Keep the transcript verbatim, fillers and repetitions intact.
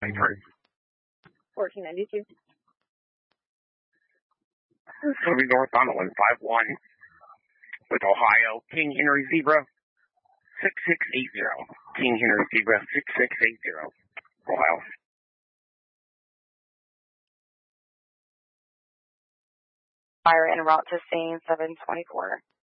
fourteen ninety-two. This will be North on one five one with Ohio, King Henry Zebra, six six eight zero. King Henry Zebra, six six eight zero. Ohio. Fire en route to scene seven twenty-four.